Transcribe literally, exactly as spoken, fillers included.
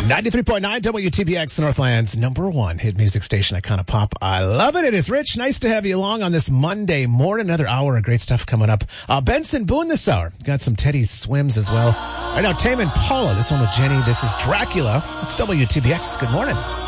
ninety-three point nine W T B X, the Northland's number one hit music station. I kind of pop. I love it. It is Rich. Nice to have you along on this Monday morning. Another hour of great stuff coming up. Uh, Benson Boone this hour. Got some Teddy Swims as well. Right now, Tame Impala. This one with Jenny. This is Dracula. It's W T B X. Good morning.